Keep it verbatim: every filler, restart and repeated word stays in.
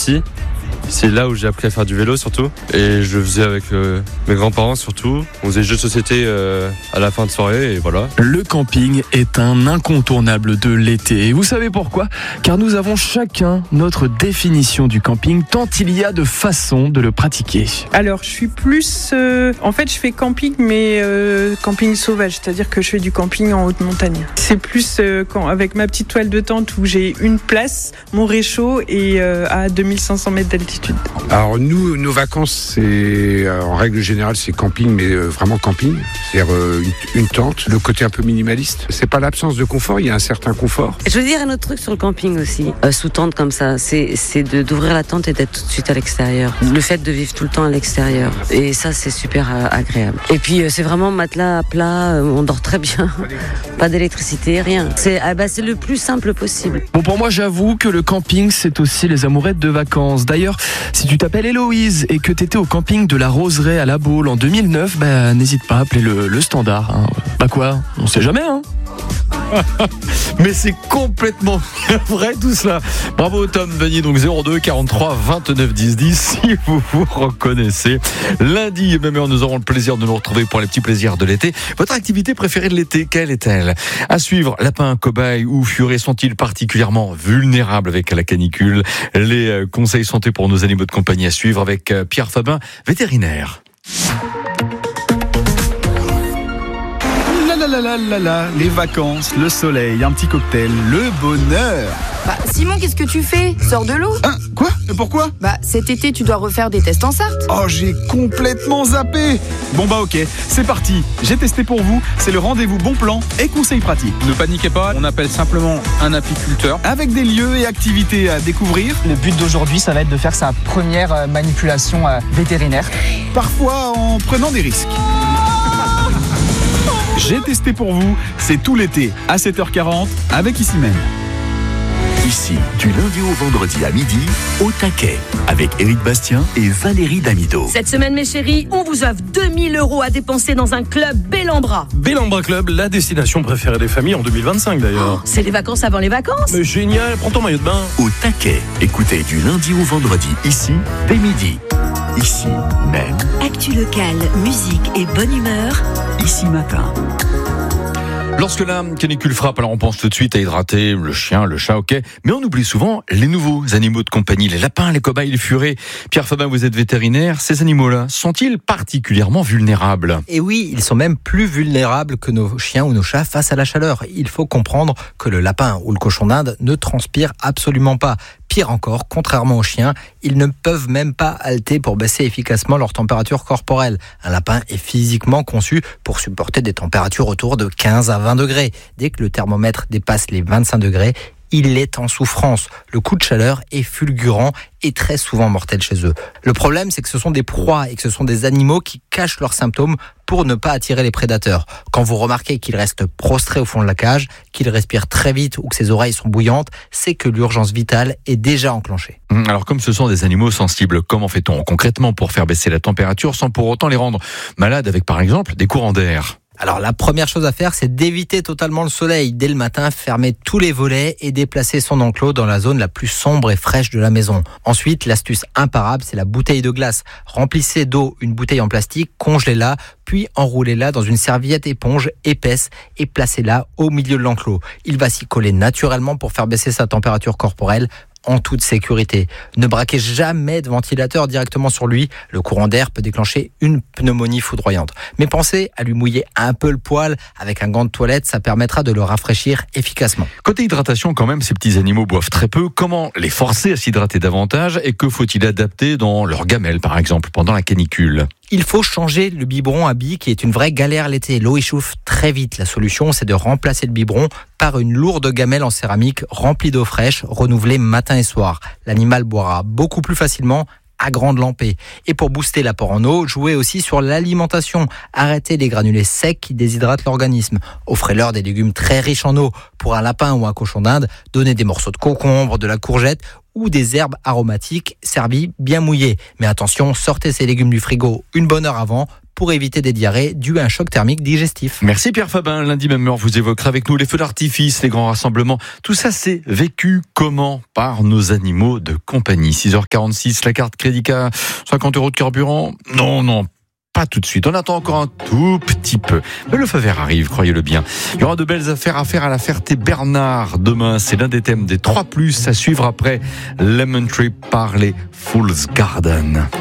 petit. C'est là où j'ai appris à faire du vélo surtout. Et je le faisais avec euh, mes grands-parents surtout. On faisait des jeux de société euh, à la fin de soirée et voilà. Le camping est un incontournable de l'été. Et vous savez pourquoi ? Car nous avons chacun notre définition du camping, tant il y a de façons de le pratiquer. Alors, je suis plus... Euh, en fait, je fais camping, mais euh, camping sauvage. C'est-à-dire que je fais du camping en haute montagne. C'est plus euh, quand, avec ma petite toile de tente où j'ai une place, mon réchaud et euh, à deux mille cinq cents mètres d'altitude. Alors nous, nos vacances, c'est en règle générale, c'est camping, mais euh, vraiment camping, c'est-à-dire euh, une, une tente. Le côté un peu minimaliste, c'est pas l'absence de confort, il y a un certain confort. Je veux dire un autre truc sur le camping aussi, euh, sous tente comme ça, c'est c'est de d'ouvrir la tente et d'être tout de suite à l'extérieur. Le fait de vivre tout le temps à l'extérieur, et ça c'est super euh, agréable. Et puis euh, c'est vraiment matelas à plat, euh, on dort très bien, pas d'électricité, rien. C'est ah bah c'est le plus simple possible. Bon, pour moi, j'avoue que le camping, c'est aussi les amourettes de vacances. D'ailleurs, si tu t'appelles Héloïse et que t'étais au camping de la Roseraie à La Baule en deux mille neuf, bah, n'hésite pas à appeler le, le standard. Hein. Bah quoi, on sait jamais, hein. Mais c'est complètement vrai tout cela. Bravo Tom Vanier, donc zéro deux quarante-trois vingt-neuf dix dix si vous vous reconnaissez. Lundi et même heure, nous aurons le plaisir de nous retrouver pour les petits plaisirs de l'été. Votre activité préférée de l'été, quelle est-elle ? À suivre, lapins, cobayes ou furets sont-ils particulièrement vulnérables avec la canicule ? Les conseils santé pour nos animaux de compagnie à suivre avec Pierre Fabin, vétérinaire. La la la la la, les vacances, le soleil, un petit cocktail, le bonheur. Bah Simon, qu'est-ce que tu fais ? Sors de l'eau. Hein ? Quoi ? Pourquoi ? Bah cet été, tu dois refaire des tests en Sarthe. Oh, j'ai complètement zappé. Bon bah ok, c'est parti. J'ai testé pour vous, c'est le rendez-vous bon plan et conseils pratiques. Ne paniquez pas, on appelle simplement un apiculteur. Avec des lieux et activités à découvrir. Le but d'aujourd'hui, ça va être de faire sa première manipulation vétérinaire. Parfois en prenant des risques. J'ai testé pour vous, c'est tout l'été à sept heures quarante avec Ici même. Ici, du lundi au vendredi à midi, au taquet, avec Éric Bastien et Valérie Damido. Cette semaine, mes chéris, on vous offre deux mille euros à dépenser dans un club Bellambra. Bellambra Club, la destination préférée des familles en deux mille vingt-cinq d'ailleurs. Oh, c'est les vacances avant les vacances. Mais génial, prends ton maillot de bain. Au taquet, écoutez du lundi au vendredi, ici, dès midi. Ici même. Actu locale, musique et bonne humeur. Ici matin. Lorsque la canicule frappe, alors on pense tout de suite à hydrater le chien, le chat, ok. Mais on oublie souvent les nouveaux animaux de compagnie, les lapins, les cobayes, les furets. Pierre Fabin, vous êtes vétérinaire. Ces animaux-là sont-ils particulièrement vulnérables ? Et oui, ils sont même plus vulnérables que nos chiens ou nos chats face à la chaleur. Il faut comprendre que le lapin ou le cochon d'Inde ne transpire absolument pas. Pire encore, contrairement aux chiens, ils ne peuvent même pas halter pour baisser efficacement leur température corporelle. Un lapin est physiquement conçu pour supporter des températures autour de quinze à vingt degrés. Dès que le thermomètre dépasse les vingt-cinq degrés, il est en souffrance. Le coup de chaleur est fulgurant et très souvent mortel chez eux. Le problème, c'est que ce sont des proies et que ce sont des animaux qui cachent leurs symptômes pour ne pas attirer les prédateurs. Quand vous remarquez qu'il reste prostré au fond de la cage, qu'il respire très vite ou que ses oreilles sont bouillantes, c'est que l'urgence vitale est déjà enclenchée. Alors comme ce sont des animaux sensibles, comment fait-on concrètement pour faire baisser la température sans pour autant les rendre malades avec par exemple des courants d'air ? Alors la première chose à faire, c'est d'éviter totalement le soleil. Dès le matin, fermer tous les volets et déplacer son enclos dans la zone la plus sombre et fraîche de la maison. Ensuite, l'astuce imparable, c'est la bouteille de glace. Remplissez d'eau une bouteille en plastique, congelez-la, puis enroulez-la dans une serviette éponge épaisse et placez-la au milieu de l'enclos. Il va s'y coller naturellement pour faire baisser sa température corporelle en toute sécurité. Ne braquez jamais de ventilateur directement sur lui. Le courant d'air peut déclencher une pneumonie foudroyante. Mais pensez à lui mouiller un peu le poil avec un gant de toilette, ça permettra de le rafraîchir efficacement. Côté hydratation, quand même, ces petits animaux boivent très peu. Comment les forcer à s'hydrater davantage et que faut-il adapter dans leur gamelle, par exemple, pendant la canicule ? Il faut changer le biberon à billes qui est une vraie galère l'été. L'eau échauffe très vite. La solution, c'est de remplacer le biberon par une lourde gamelle en céramique remplie d'eau fraîche, renouvelée matin et soir. L'animal boira beaucoup plus facilement à grande lampée. Et pour booster l'apport en eau, jouez aussi sur l'alimentation. Arrêtez les granulés secs qui déshydratent l'organisme. Offrez-leur des légumes très riches en eau. Pour un lapin ou un cochon d'Inde, donnez des morceaux de concombre, de la courgette ou des herbes aromatiques servies bien mouillées. Mais attention, sortez ces légumes du frigo une bonne heure avant, pour éviter des diarrhées dues à un choc thermique digestif. Merci Pierre Fabin. Lundi même heure, vous évoquerez avec nous les feux d'artifice, les grands rassemblements. Tout ça, c'est vécu comment par nos animaux de compagnie. six heures quarante-six, la carte Crédica, cinquante euros de carburant. Non, non. Pas tout de suite, on attend encore un tout petit peu. Mais le feu vert arrive, croyez-le bien. Il y aura de belles affaires à faire à la Ferté-Bernard. Demain, c'est l'un des thèmes des trois plus à suivre après Lemon Tree par les Fool's Garden.